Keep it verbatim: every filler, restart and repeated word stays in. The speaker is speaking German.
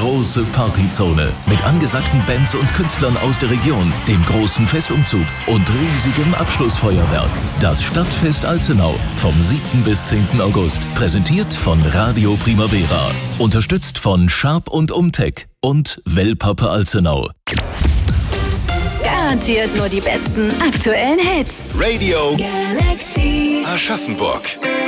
große Partyzone mit angesagten Bands und Künstlern aus der Region, dem großen Festumzug und riesigem Abschlussfeuerwerk. Das Stadtfest Alzenau vom siebten bis zehnten August. Präsentiert von Radio Primavera. Unterstützt von Sharp und Umtech und Wellpappe Alzenau. Garantiert nur die besten aktuellen Hits. Radio Galaxy Aschaffenburg.